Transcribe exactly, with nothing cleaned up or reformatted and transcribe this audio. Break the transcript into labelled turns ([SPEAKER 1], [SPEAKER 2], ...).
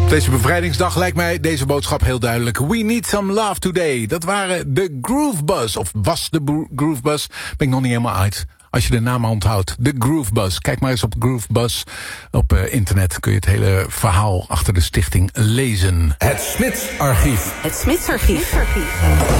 [SPEAKER 1] Op deze bevrijdingsdag lijkt mij deze boodschap heel duidelijk. We need some love today. Dat waren de Groove Bus. Of was de Groove Bus. Ben ik nog niet helemaal uit. Als je de naam onthoudt. De Groove Bus. Kijk maar eens op Groove Bus. Op uh, internet kun je het hele verhaal achter de stichting lezen.
[SPEAKER 2] Het Smitsarchief.
[SPEAKER 3] Het Smitsarchief.